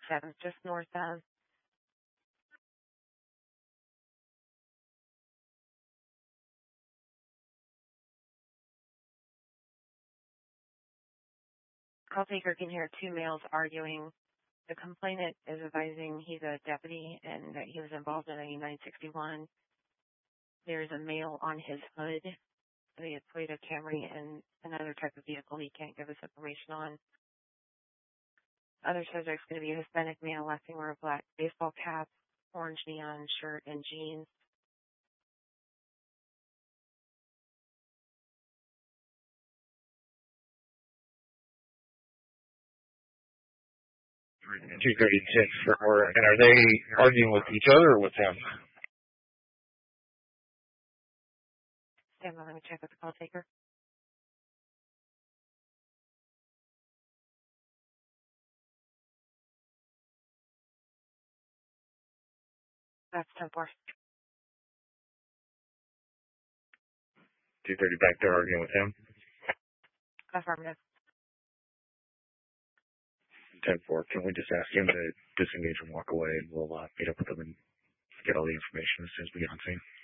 7th, just north of. Call taker can hear two males arguing. The complainant is advising he's a deputy and that he was involved in a 961. There's a male on his hood, the Toyota Camry, and another type of vehicle he can't give us information on. Other subject's going to be a Hispanic male, last thing wear a black baseball cap, orange neon shirt, and jeans. $236 for her. And are they arguing with each other or with him? Stand by, let me check with the call taker. That's 10-4. 230 back there arguing with him? Affirmative. 10-4. Can we just ask him to disengage and walk away, and we'll meet up with him and get all the information as soon as we get on scene?